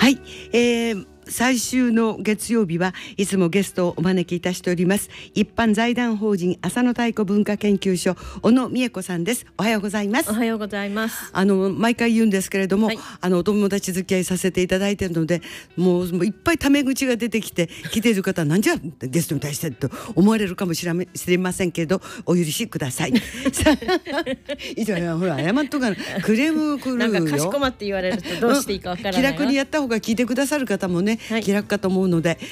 はい、最終の月曜日はいつもゲストをお招きいたしております一般財団法人浅野太鼓文化研究所小野美恵子さんです。おはようございます。 おはようございます。 毎回言うんですけれども、 はい、 お友達付き合いさせていただいているのでもういっぱいタメ口が出てきて来ている方はなんじゃゲストに対してと思われるかもしれませんけどお許しください以上ほら謝っとかなクレーム来るよ。 なんかかしこまって言われるとどうしていいかわからないわ。 気楽にやった方が聞いてくださる方もね、 はい、 気楽かと思うので、